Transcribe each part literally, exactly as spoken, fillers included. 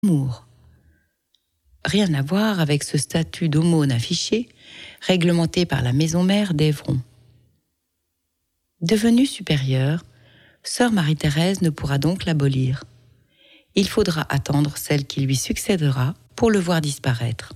Amour. Rien à voir avec ce statut d'aumône affiché, réglementé par la maison mère d'Évron. Devenue supérieure, sœur Marie-Thérèse ne pourra donc l'abolir. Il faudra attendre celle qui lui succédera pour le voir disparaître.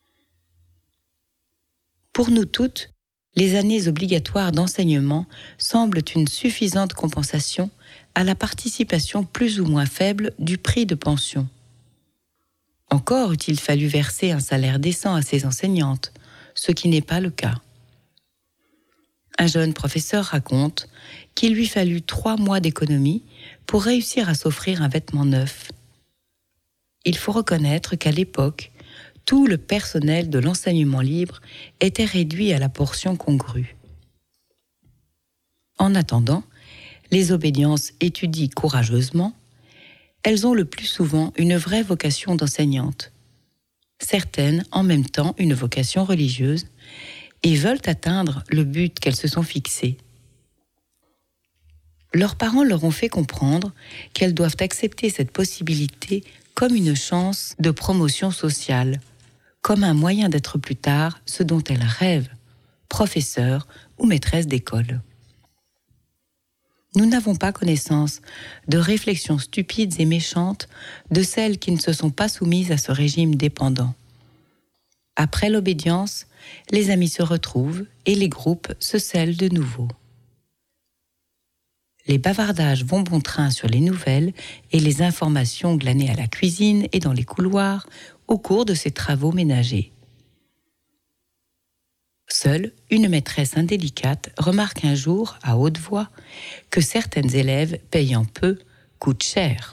Pour nous toutes, les années obligatoires d'enseignement semblent une suffisante compensation à la participation plus ou moins faible du prix de pension. Encore eût-il fallu verser un salaire décent à ces enseignantes, ce qui n'est pas le cas. Un jeune professeur raconte qu'il lui fallut trois mois d'économie pour réussir à s'offrir un vêtement neuf. Il faut reconnaître qu'à l'époque, tout le personnel de l'enseignement libre était réduit à la portion congrue. En attendant, les obédiences étudient courageusement. Elles ont le plus souvent une vraie vocation d'enseignante. Certaines, en même temps, une vocation religieuse et veulent atteindre le but qu'elles se sont fixé. Leurs parents leur ont fait comprendre qu'elles doivent accepter cette possibilité comme une chance de promotion sociale, comme un moyen d'être plus tard ce dont elles rêvent, professeurs ou maîtresses d'école. Nous n'avons pas connaissance de réflexions stupides et méchantes de celles qui ne se sont pas soumises à ce régime dépendant. Après l'obédience, les amis se retrouvent et les groupes se scellent de nouveau. Les bavardages vont bon train sur les nouvelles et les informations glanées à la cuisine et dans les couloirs au cours de ces travaux ménagers. Seule une maîtresse indélicate remarque un jour, à haute voix, que certaines élèves, payant peu, coûtent cher.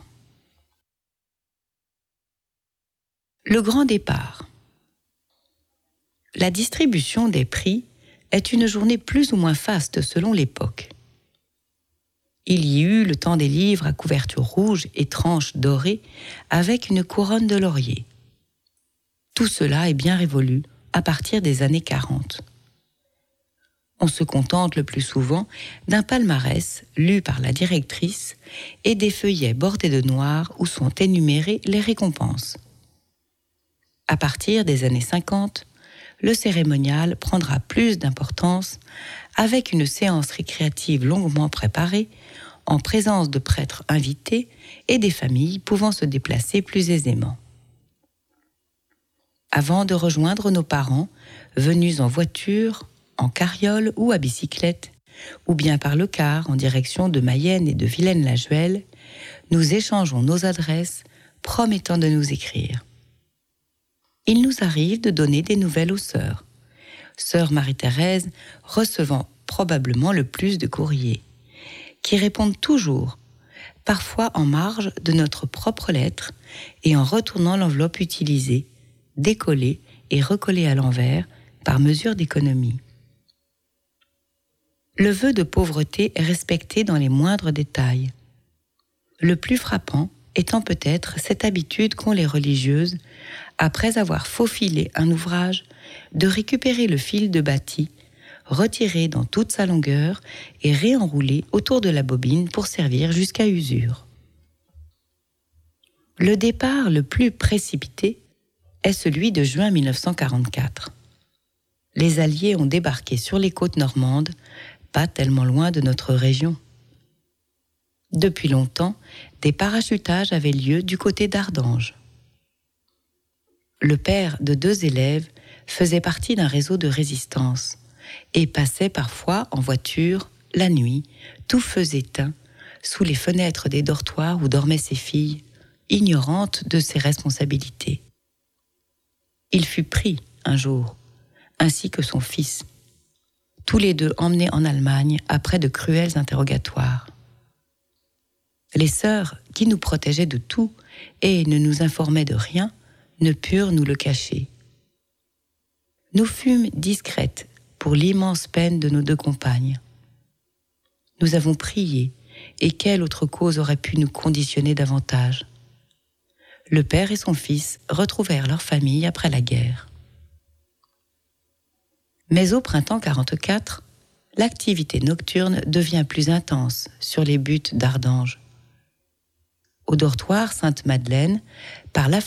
Le grand départ. La distribution des prix est une journée plus ou moins faste selon l'époque. Il y eut le temps des livres à couverture rouge et tranches dorées avec une couronne de laurier. Tout cela est bien révolu à partir des années quarante. On se contente le plus souvent d'un palmarès lu par la directrice et des feuillets bordés de noir où sont énumérées les récompenses. À partir des années cinquante, le cérémonial prendra plus d'importance avec une séance récréative longuement préparée en présence de prêtres invités et des familles pouvant se déplacer plus aisément. Avant de rejoindre nos parents, venus en voiture, en carriole ou à bicyclette, ou bien par le car en direction de Mayenne et de Villaine-la-Juelle, nous échangeons nos adresses, promettant de nous écrire. Il nous arrive de donner des nouvelles aux sœurs. Sœur Marie-Thérèse recevant probablement le plus de courriers, qui répondent toujours, parfois en marge de notre propre lettre et en retournant l'enveloppe utilisée, décollée et recollée à l'envers par mesure d'économie. Le vœu de pauvreté est respecté dans les moindres détails. Le plus frappant étant peut-être cette habitude qu'ont les religieuses, après avoir faufilé un ouvrage, de récupérer le fil de bâti, retiré dans toute sa longueur et réenroulé autour de la bobine pour servir jusqu'à usure. Le départ le plus précipité est celui de juin mille neuf cent quarante-quatre. Les Alliés ont débarqué sur les côtes normandes, pas tellement loin de notre région. Depuis longtemps, des parachutages avaient lieu du côté d'Ardange. Le père de deux élèves faisait partie d'un réseau de résistance et passait parfois en voiture, la nuit, tout feu éteint, sous les fenêtres des dortoirs où dormaient ses filles, ignorantes de ses responsabilités. Il fut pris un jour, ainsi que son fils, tous les deux emmenés en Allemagne après de cruels interrogatoires. Les sœurs, qui nous protégeaient de tout et ne nous informaient de rien, ne purent nous le cacher. Nous fûmes discrètes pour l'immense peine de nos deux compagnes. Nous avons prié, et quelle autre cause aurait pu nous conditionner davantage? Le père et son fils retrouvèrent leur famille après la guerre. Mais au printemps quarante-quatre, l'activité nocturne devient plus intense sur les buttes d'Ardange. au dortoir Sainte-Madeleine par la